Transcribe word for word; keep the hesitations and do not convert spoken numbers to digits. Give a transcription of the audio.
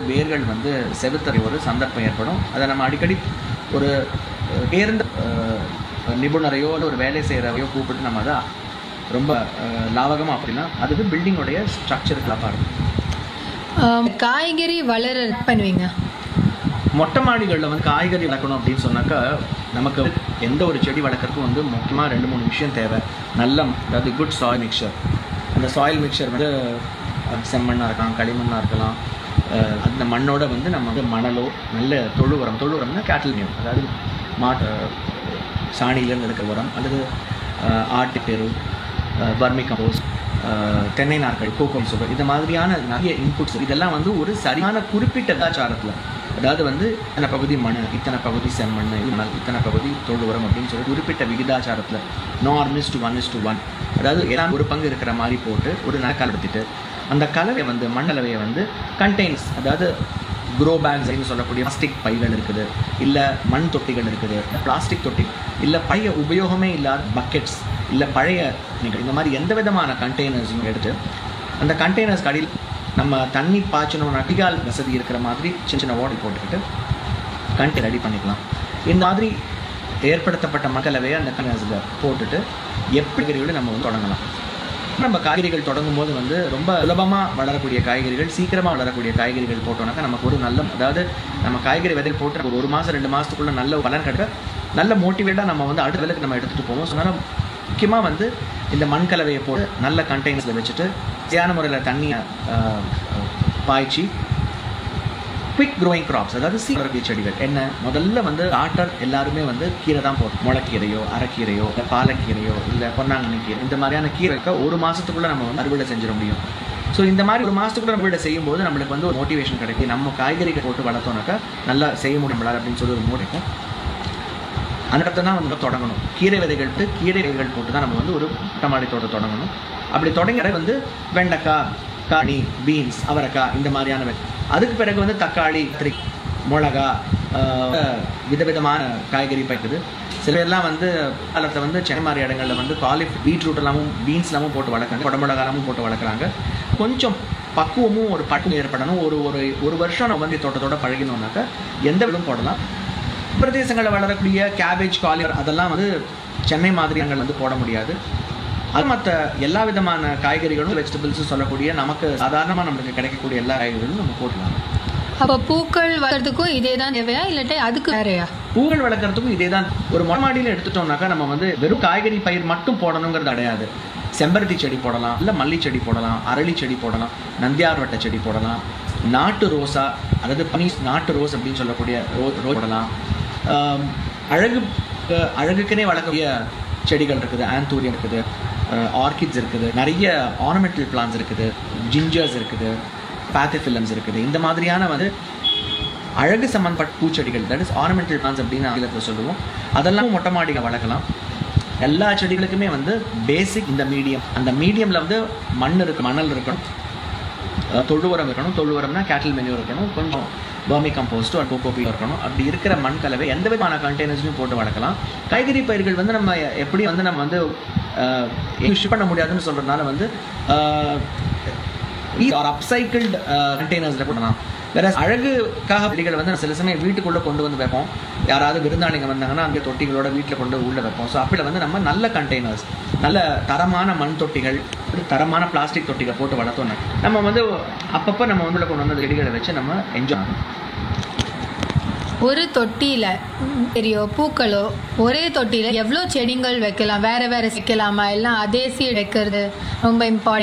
வேர்கள் வந்து செவுத்தறை ஒரு சந்தர்ப்பம் ஏற்படும். அதை நம்ம அடிக்கடி ஒரு தேர்ந்த நிபுணரையோ இல்லை ஒரு வேலை செய்கிறவையோ கூப்பிட்டு நம்ம அதை ரொம்ப லாவகமாக அப்படின்னா அதுக்கு பில்டிங்கோடைய ஸ்ட்ரக்சருக்கு லாபாக இருக்கும். காய்கறி வளர பண்ணுவீங்க. மொட்டை மாடிகளில் வந்து காய்கறி வளர்க்கணும் அப்படின்னு சொன்னாக்கா நமக்கு எந்த ஒரு செடி வளர்க்குறதுக்கும் வந்து முக்கியமாக ரெண்டு மூணு விஷயம் தேவை. நல்ல அதாவது குட் சாயில் மிக்சர். அந்த சாயில் மிக்சர் வந்து செம்மண்ணாக இருக்கலாம், களிமண்ணாக இருக்கலாம். அந்த மண்ணோட வந்து நம்ம வந்து மணலோ நல்ல தொழு உரம், தொழு உரம்னா கேட்டில் நியூ, அதாவது மாட்டு சாணியிலேருந்து எடுக்கிற உரம் அல்லது ஆட்டுப்பெரு, வர்மி கம்போஸ்ட், தென்னை நார்கள், கோகோம் சுகர், இந்த மாதிரியான நிறைய இன்புட்ஸ் இதெல்லாம் வந்து ஒரு சரியான குறிப்பிட்ட விகிதாச்சாரத்தில், அதாவது வந்து இத்தனை பகுதி மண், இத்தனை பகுதி செம்மண், மணல், இத்தனை பகுதி தொழு உரம் அப்படின்னு சொல்லி குறிப்பிட்ட விகிதாச்சாரத்தில் norm is to one is to one, அதாவது எல்லாம் ஒரு பங்கு இருக்கிற மாதிரி போட்டு ஒரு நகல் எடுத்துட்டு அந்த கலவை வந்து மண்ணளவையை வந்து கண்டெய்னர்ஸ், அதாவது க்ரோ பேக்ஸ் சொல்லக்கூடிய பிளாஸ்டிக் பைகள் இருக்குது, இல்லை மண் தொட்டிகள் இருக்குது, பிளாஸ்டிக் தொட்டி, இல்லை பழைய உபயோகமே இல்லாத பக்கெட்ஸ், இல்லை பழைய நீங்கள் இந்த மாதிரி எந்த விதமான கண்டெய்னர்ஸையும் எடுத்து அந்த கண்டெய்னர்ஸ்க்கு அடியில் நம்ம தண்ணி பாய்ச்சணும் அடிகால் வசதி இருக்கிற மாதிரி சின்ன சின்ன ஓடை போட்டுக்கிட்டு கண்டெய்னர் ரெடி பண்ணிக்கலாம். இந்த மாதிரி ஏற்படுத்தப்பட்ட மக்களவையை அந்த கண்டெய்னர்ஸில் போட்டுட்டு எப்படி நம்ம வந்து தொடங்கலாம். நம்ம காய்கறிகள் தொடங்கும் போது வந்து ரொம்ப சுலபமாக வளரக்கூடிய காய்கறிகள், சீக்கிரமாக வளரக்கூடிய காய்கறிகள் போட்டோம்னாக்கா நமக்கு ஒரு நல்ல, அதாவது நம்ம காய்கறி விதை போட்டு ஒரு ஒரு மாதம் ரெண்டு மாதத்துக்குள்ளே நல்ல பலன் கிடைக்க நல்ல மோட்டிவேட்டாக நம்ம வந்து அடுத்த வேலைக்கு நம்ம எடுத்துகிட்டு போவோம். ஸோ அதனால் முக்கியமாக வந்து இந்த மண் கலவையை போட்டு நல்ல கண்டெய்னர்ஸில் வச்சுட்டு சரியான முறையில் தண்ணியை பாய்ச்சி குவிக் க்ரோயிங் கிராப்ஸ், அதாவது சீக்கிரக்கூடிய செடிகள் என்ன, முதல்ல வந்து ஆட்டர் எல்லாருமே வந்து கீரை தான் போடும். முளைக்கீரையோ, அரைக்கீரையோ, இல்லை பாலக்கீரையோ, இல்லை பொன்னாங்கண்ணி கீரை, இந்த மாதிரியான கீரைக்கு ஒரு மாதத்துக்குள்ளே நம்ம வந்து அறுவடை செஞ்சிட முடியும். ஸோ இந்த மாதிரி ஒரு மாதத்துக்குள்ளே அறுவடை செய்யும்போது நம்மளுக்கு வந்து ஒரு மோட்டிவேஷன் கிடைக்கும். நம்ம காய்கறிகள் போட்டு வளர்த்தோம்னாக்கா நல்லா செய்ய முடியும் அப்படின்னு சொல்லி ஒரு மோட்டிக்கும். அந்த இடத்துல தான் வந்து தொடங்கணும். கீரை விதைகள்ட்டு கீரை விதைகள் போட்டு தான் நம்ம வந்து ஒரு மொட்டை தோட்டம் தொடங்கணும். அப்படி தொடங்கிற வந்து வெண்டைக்காய், காணி, பீன்ஸ், அவரைக்காய், இந்த மாதிரியான. அதுக்கு பிறகு வந்து தக்காளி, திரி, மிளகா, விதவிதமான காய்கறி பயிர்க்குது. சில பேர்லாம் வந்து காலத்தில் வந்து சென்னை மாதிரி இடங்களில் வந்து காலிஃப், பீட்ரூட் எல்லாமும் பீன்ஸ் எல்லாமும் போட்டு வளர்க்குறாங்க, குடமிளகாலமும் போட்டு வளர்க்குறாங்க. கொஞ்சம் பக்குவமும் ஒரு பக்குவம் ஏற்படணும். ஒரு ஒரு ஒரு வருஷம் நம்ம வந்து தோட்டத்தோட பழகினோம்னாக்கா எந்த விதம் போடலாம். பிரதேசங்களில் வளரக்கூடிய கேபேஜ், காலிஃப்ளவர் அதெல்லாம் வந்து சென்னை மாதிரி அங்கே வந்து போட முடியாது. அது மற்ற எல்லா விதமான காய்கறிகளும், வெஜிடபிள்ஸும் சொல்லக்கூடிய நமக்கு சாதாரணமாக நம்மளுக்கு கிடைக்கக்கூடிய எல்லா காய்கறிகளும் நம்ம போடலாம். அப்போ பூக்கள் வளர்றதுக்கும் இதே தான் தேவையா, இல்லாட்டி அதுக்கு வேறையா? பூக்கள் வளர்க்குறதுக்கும் இதே தான். ஒரு மொட்டை மாடியில் எடுத்துட்டோம்னாக்கா நம்ம வந்து வெறும் காய்கறி பயிர் மட்டும் போடணுங்கிறது அடையாது. செம்பருத்தி செடி போடலாம், இல்லை மல்லி செடி போடலாம், அரளி செடி போடலாம், நந்தியார் வட்டை செடி போடலாம், நாட்டு ரோசா, அதாவது பனி நாட்டு ரோஸ் அப்படின்னு சொல்லக்கூடிய ரோ ரோஸ் போடலாம். அழகு அழகுக்குனே வளர்க்கக்கூடிய செடிகள் இருக்குது, ஆந்தூரியம் இருக்குது, ஆர்கிட்ஸ் இருக்குது, நிறைய ஆர்னமெண்டல் பிளான்ஸ் இருக்குது, ஜிஞ்சர்ஸ் இருக்குது, பேத்திஃபிலம்ஸ் இருக்குது. இந்த மாதிரியான வந்து அழகு சம்பந்தப்பட்ட பூச்செடிகள், தட் இஸ் ஆர்னமெண்டல் பிளான்ஸ் அப்படின்னு ஆங்கிலத்தில் சொல்லுவோம். அதெல்லாம் மொட்டை மாடியில் வளர்க்கலாம். எல்லா செடிகளுக்குமே வந்து பேசிக் இந்த மீடியம், அந்த மீடியமில் வந்து மண் இருக்கு, மணல் இருக்கணும், தொழு உரம் இருக்கணும். தொழு உரம்னா கேட்டில் மெனியூர் இருக்கணும், கொஞ்சம் வர்மி கம்போஸ்ட்டோ கோகோபீட் இருக்கணும். அப்படி இருக்கிற மண் கலவை எந்த விதமான கண்டெய்னர்ஸையும் போட்டு வளர்க்கலாம். காய்கறி பயிர்கள் வந்து நம்ம எப்படி வந்து நம்ம வந்து ஷிப் பண்ண முடியாதுன்னு சொல்கிறதுனால வந்து அப்சைக்கிள்டு கண்டெய்னர்ஸில் போடலாம். வேற அழகுக்காக செடிகளை வந்து சில சமயம் வீட்டுக்குள்ளே கொண்டு வந்து வைப்போம். யாராவது விருந்தாளிங்க வந்தாங்கன்னா அங்கே தொட்டிகளோட வீட்டில் கொண்டு உள்ளே வைப்போம். ஸோ அப்படி வந்து நம்ம நல்ல கண்டெய்னர்ஸ், நல்ல தரமான மண் தொட்டிகள், தரமான பிளாஸ்டிக் தொட்டிகள் போட்டு வளர்த்தோன்னா நம்ம வந்து அப்பப்போ நம்ம வந்து கொண்டு வந்து செடிகளை வச்சு நம்ம என்ஜாய் பண்ணணும். ஒரு தொட்டியில் சரியோ பூக்களோ ஒரே தொட்டியில் எவ்வளோ செடிகள் வைக்கலாம்? வேறு வேறு வைக்கலாமா? எல்லாம் அதே சீடு வைக்கிறது ரொம்ப இம்பார்ட்டன்ட்.